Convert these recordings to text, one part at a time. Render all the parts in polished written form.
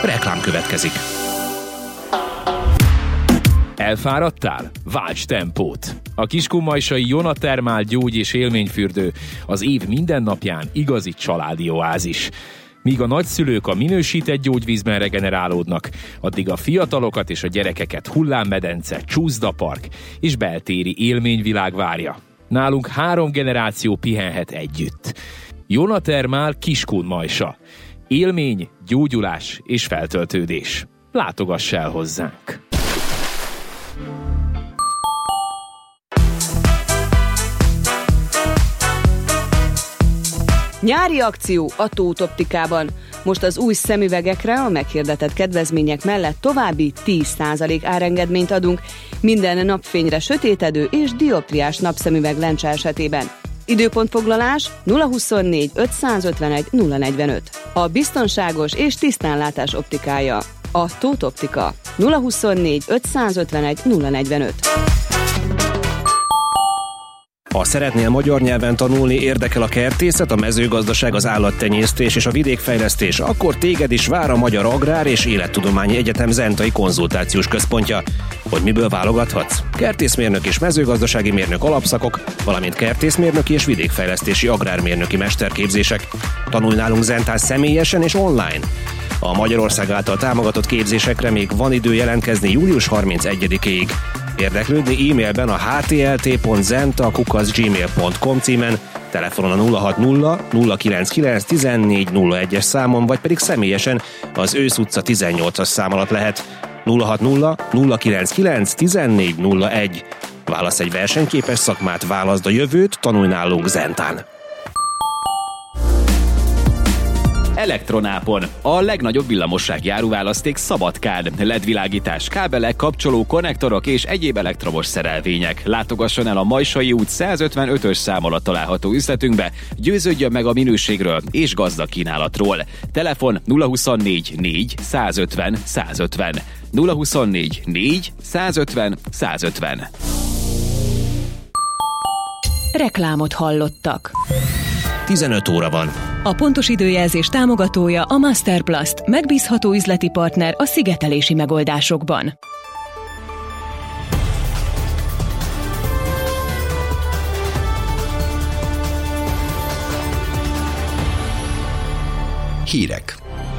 Reklám következik. Elfáradtál? Válts tempót! A kiskunmajsai Jonatermál gyógy- és élményfürdő az év minden napján igazi családi oázis. Míg a nagyszülők a minősített gyógyvízben regenerálódnak, addig a fiatalokat és a gyerekeket hullámmedence, csúszdapark és beltéri élményvilág várja. Nálunk 3 generáció pihenhet együtt. Jonatermál Kiskunmajsa. Élmény, gyógyulás és feltöltődés. Látogass el hozzánk! Nyári akció a Tóth Optikában. Most az új szemüvegekre a meghirdetett kedvezmények mellett további 10% árengedményt adunk minden napfényre sötétedő és dioptriás napszemüveg lencse esetében. Időpontfoglalás 024 551 045. A biztonságos és tisztánlátás optikája. A Tóth Optika 024 551 045. Ha szeretnél magyar nyelven tanulni, érdekel a kertészet, a mezőgazdaság, az állattenyésztés és a vidékfejlesztés, akkor téged is vár a Magyar Agrár és Élettudományi Egyetem Zentai Konzultációs Központja. Hogy miből válogathatsz? Kertészmérnök és mezőgazdasági mérnök alapszakok, valamint kertészmérnöki és vidékfejlesztési agrármérnöki mesterképzések. Tanulj nálunk Zentán személyesen és online. A Magyarország által támogatott képzésekre még van idő jelentkezni július 31-ig. Érdeklődni e-mailben a htlt.zenta@gmail.com címen, telefonon a 060 099 1401-es számon, vagy pedig személyesen az Ősz utca 18-as szám alatt lehet. 060 099 1401. Válasz egy versenyképes szakmát, válaszd a jövőt, tanulj nálunk Zentán. Elektronápon. A legnagyobb villamossági választék Szabadkán. LED-világítás, kábelek, kapcsoló, konnektorok és egyéb elektromos szerelvények. Látogasson el a Majsai út 155-ös szám alatt található üzletünkbe, győződjön meg a minőségről és gazdag kínálatról. Telefon 024 4 150 150. 024 4 150 150. Reklámot hallottak. 15 óra van. A pontos időjelzés támogatója a Masterplast, megbízható üzleti partner a szigetelési megoldásokban. Hírek.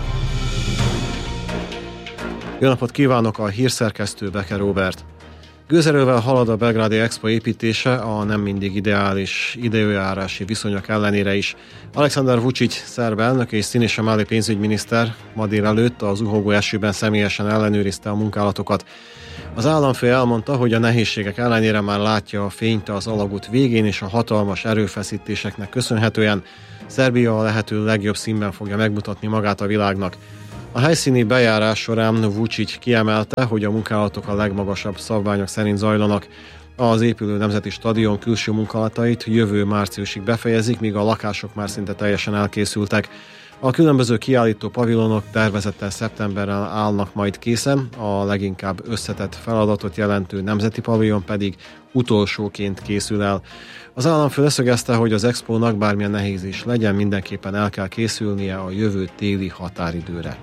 Jó napot kívánok, a hírszerkesztő Beke Róbert. Gőzerővel halad a belgrádi Expo építése a nem mindig ideális időjárási viszonyok ellenére is. Alexander Vučić szerb elnök és Sinisa Mali pénzügyminiszter ma délelőtt a zuhogó esőben személyesen ellenőrizte a munkálatokat. Az államfő elmondta, hogy a nehézségek ellenére már látja a fényt az alagút végén, és a hatalmas erőfeszítéseknek köszönhetően Szerbia a lehető legjobb színben fogja megmutatni magát a világnak. A helyszíni bejárás során Vučić kiemelte, hogy a munkálatok a legmagasabb szabványok szerint zajlanak. Az épülő nemzeti stadion külső munkálatait jövő márciusig befejezik, míg a lakások már szinte teljesen elkészültek. A különböző kiállító pavilonok tervezettel szeptemberrel állnak majd készen, a leginkább összetett feladatot jelentő nemzeti pavilon pedig utolsóként készül el. Az államfő leszögezte, hogy az expónak bármilyen nehéz is legyen, mindenképpen el kell készülnie a jövő téli határidőre.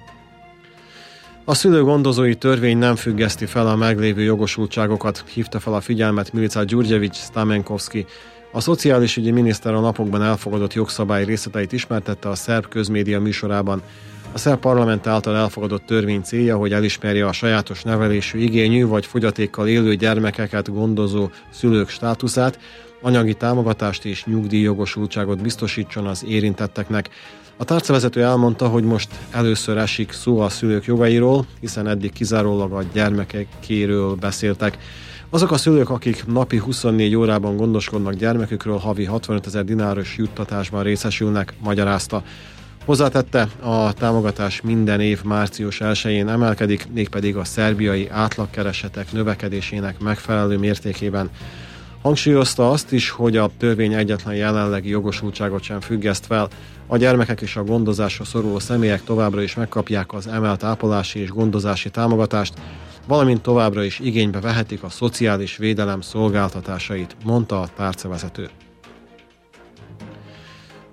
A szülőgondozói törvény nem függeszti fel a meglévő jogosultságokat, hívta fel a figyelmet Milica Gyurgyevics-Stamenkovski. A szociális ügyi miniszter a napokban elfogadott jogszabály részleteit ismertette a szerb közmédia műsorában. A szerb parlament által elfogadott törvény célja, hogy elismerje a sajátos nevelésű igényű vagy fogyatékkal élő gyermekeket gondozó szülők státuszát, anyagi támogatást és nyugdíjjogosultságot biztosítson az érintetteknek. A tárcavezető elmondta, hogy most először esik szó a szülők jogairól, hiszen eddig kizárólag a gyermekekéről beszéltek. Azok a szülők, akik napi 24 órában gondoskodnak gyermekükről, havi 65 000 dináros juttatásban részesülnek, magyarázta. Hozzátette, a támogatás minden év március 1-én emelkedik, mégpedig a szerbiai átlagkeresetek növekedésének megfelelő mértékében. Hangsúlyozta azt is, hogy a törvény egyetlen jelenlegi jogosultságot sem függeszt fel. A gyermekek és a gondozásra szoruló személyek továbbra is megkapják az emelt ápolási és gondozási támogatást, valamint továbbra is igénybe vehetik a szociális védelem szolgáltatásait, mondta a tárcavezető.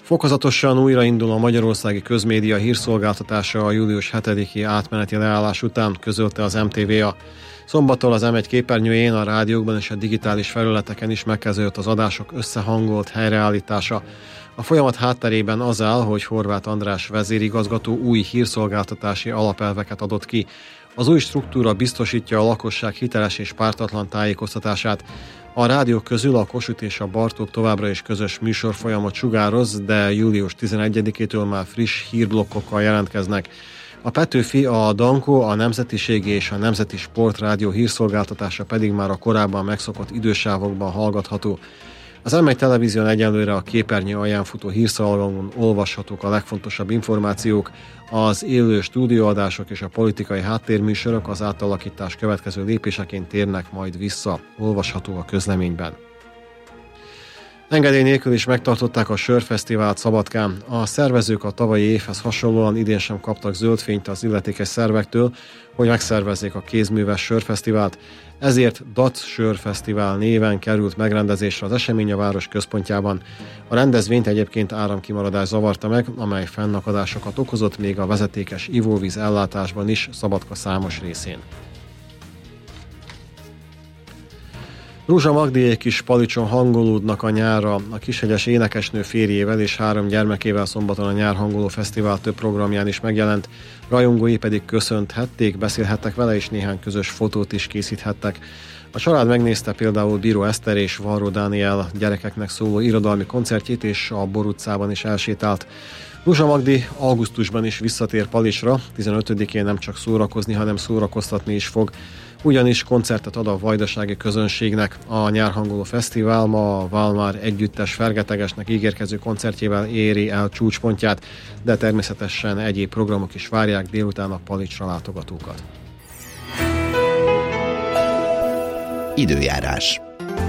Fokozatosan újraindul a magyarországi közmédia hírszolgáltatása a július 7-i átmeneti leállás után, közölte az MTVA. Szombattól az M1 képernyőjén, a rádiókban és a digitális felületeken is megkezdődött az adások összehangolt helyreállítása. A folyamat hátterében az áll, hogy Horváth András vezérigazgató új hírszolgáltatási alapelveket adott ki. Az új struktúra biztosítja a lakosság hiteles és pártatlan tájékoztatását. A rádiók közül a Kossuth és a Bartók továbbra is közös műsorfolyamot sugároz, de július 11-től már friss hírblokkokkal jelentkeznek. A Petőfi, a Dankó, a Nemzetiségi és a Nemzeti Sportrádió hírszolgáltatása pedig már a korábban megszokott idősávokban hallgatható. Az M1 televízión egyelőre a képernyő alján futó hírszalagon olvashatók a legfontosabb információk, az élő stúdióadások és a politikai háttérműsorok az átalakítás következő lépéseként térnek majd vissza, olvasható a közleményben. Engedély nélkül is megtartották a sörfesztivált Szabadkán. A szervezők a tavalyi évhez hasonlóan idén sem kaptak zöld fényt az illetékes szervektől, hogy megszervezzék a kézműves sörfesztivált. Ezért DAC Sörfesztivál néven került megrendezésre az esemény a város központjában. A rendezvényt egyébként áramkimaradás zavarta meg, amely fennakadásokat okozott még a vezetékes ivóvíz ellátásban is Szabadka számos részén. Rúzsa Magdiék is Palicson hangolódnak a nyárra. A kishegyes énekesnő férjével és 3 gyermekével szombaton a Nyárhangoló Fesztivál több programján is megjelent. Rajongói pedig köszönthették, beszélhettek vele, és néhány közös fotót is készíthettek. A család megnézte például Bíró Eszter és Varró Dániel gyerekeknek szóló irodalmi koncertjét, és a Bor utcában is elsétált. Rúzsa Magdi augusztusban is visszatér Palicsra, 15-én nem csak szórakozni, hanem szórakoztatni is fog. Ugyanis koncertet ad a vajdasági közönségnek. A Nyárhangoló Fesztivál ma a Valmár együttes Fergetegesnek ígérkező koncertjével éri el csúcspontját, de természetesen egyéb programok is várják délután a Palicsra látogatókat. Időjárás.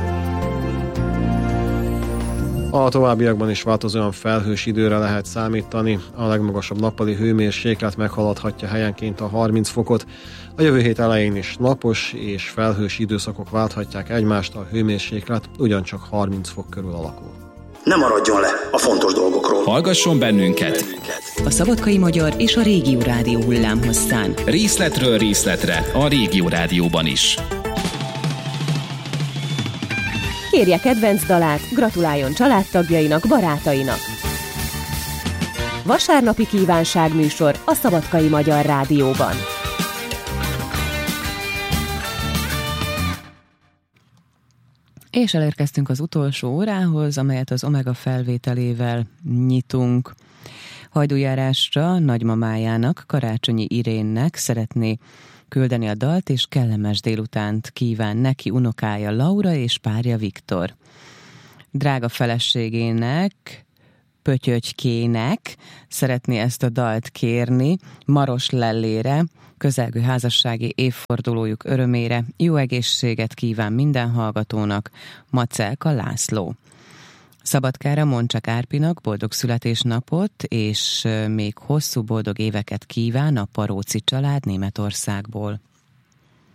A továbbiakban is változóan felhős időre lehet számítani. A legmagasabb nappali hőmérséklet meghaladhatja helyenként a 30 fokot. A jövő hét elején is napos és felhős időszakok válthatják egymást, a hőmérséklet ugyancsak 30 fok körül alakul. Ne maradjon le a fontos dolgokról. Hallgasson bennünket! A Szabadkai Magyar és a Régió Rádió hullámhosszán. Részletről részletre a Régió Rádióban is. Kérje kedvenc dalát, gratuláljon családtagjainak, barátainak. Vasárnapi kívánságműsor a Szabadkai Magyar Rádióban. És elérkeztünk az utolsó órához, amelyet az Omega felvételével nyitunk. Hajdújárásra nagymamájának, Karácsonyi Irénnek szeretné küldeni a dalt, és kellemes délutánt kíván neki unokája Laura és párja Viktor. Drága feleségének, Pötyötykének szeretné ezt a dalt kérni Maros Lellére, közelgő házassági évfordulójuk örömére. Jó egészséget kíván minden hallgatónak, Macelka László. Szabadkára Moncsak Árpinak boldog születésnapot, és még hosszú boldog éveket kíván a Paróci család Németországból.